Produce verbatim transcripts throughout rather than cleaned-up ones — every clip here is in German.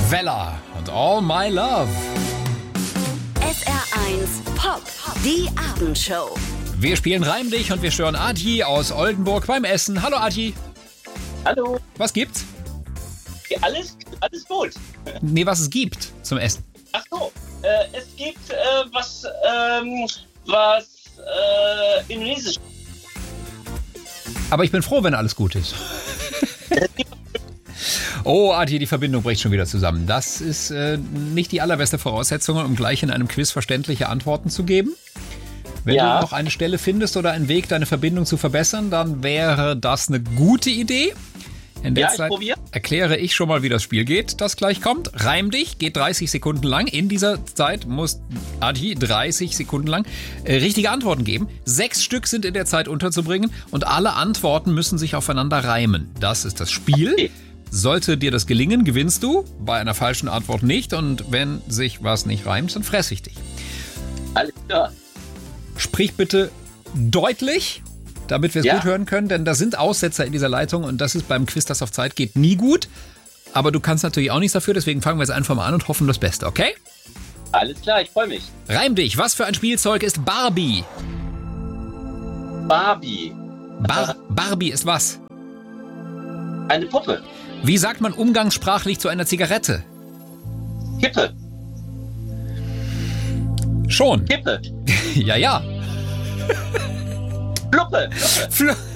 Vella und All My Love. S R eins Pop, die Abendshow. Wir spielen Reim dich und wir stören Adi aus Oldenburg beim Essen. Hallo Adi. Hallo. Was gibt's? Ja, alles, alles gut. Nee, was es gibt zum Essen. Ach so, äh, es gibt äh, was, ähm, was äh, Indonesisch. Aber ich bin froh, wenn alles gut ist. Oh, Adi, die Verbindung bricht schon wieder zusammen. Das ist äh, nicht die allerbeste Voraussetzung, um gleich in einem Quiz verständliche Antworten zu geben. Wenn Ja. du noch eine Stelle findest oder einen Weg, deine Verbindung zu verbessern, dann wäre das eine gute Idee. In der Ja, ich Zeit probiere. erkläre ich schon mal, wie das Spiel geht, das gleich kommt. Reim dich, geht dreißig Sekunden lang. In dieser Zeit muss Adi dreißig Sekunden lang äh, richtige Antworten geben. Sechs Stück sind in der Zeit unterzubringen und alle Antworten müssen sich aufeinander reimen. Das ist das Spiel. Okay. Sollte dir das gelingen, gewinnst du. Bei einer falschen Antwort nicht. Und wenn sich was nicht reimt, dann fress ich dich. Alles klar. Sprich bitte deutlich, damit wir es Ja. gut hören können, denn da sind Aussetzer in dieser Leitung und das ist beim Quiz, das auf Zeit geht, nie gut. Aber du kannst natürlich auch nichts dafür, deswegen fangen wir jetzt einfach mal an und hoffen das Beste, okay? Alles klar, ich freue mich. Reim dich, was für ein Spielzeug ist Barbie? Barbie. Bar Barbie ist was? Eine Puppe. Wie sagt man umgangssprachlich zu einer Zigarette? Kippe. Schon. Kippe. Ja, ja. Fluppe. Fluppe. Fl-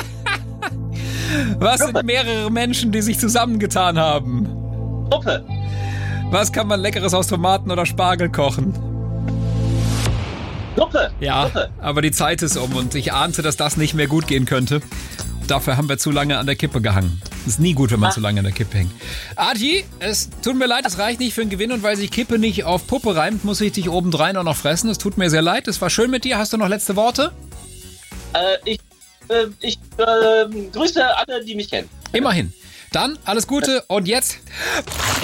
Was sind mehrere Menschen, die sich zusammengetan haben? Puppe. Was kann man Leckeres aus Tomaten oder Spargel kochen? Suppe. Ja, Suppe. aber die Zeit ist um und ich ahnte, dass das nicht mehr gut gehen könnte. Dafür haben wir zu lange an der Kippe gehangen. Ist nie gut, wenn man Ah. zu lange an der Kippe hängt. Adi, es tut mir leid, es reicht nicht für einen Gewinn und weil sich Kippe nicht auf Puppe reimt, muss ich dich obendrein auch noch fressen. Es tut mir sehr leid, es war schön mit dir. Hast du noch letzte Worte? Äh, ich äh, ich äh, grüße alle, die mich kennen. Immerhin. Dann alles Gute und jetzt